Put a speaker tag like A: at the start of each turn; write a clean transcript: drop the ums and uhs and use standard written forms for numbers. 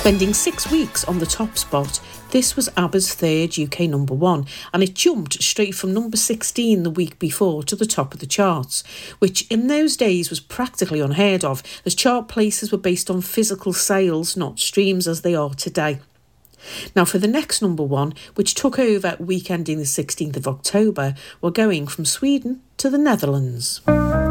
A: Spending 6 weeks on the top spot, this was ABBA's third UK number one, and it jumped straight from number 16 the week before to the top of the charts, which in those days was practically unheard of, as chart places were based on physical sales, not streams as they are today. Now for the next number one, which took over week ending the 16th of October, we're going from Sweden to the Netherlands.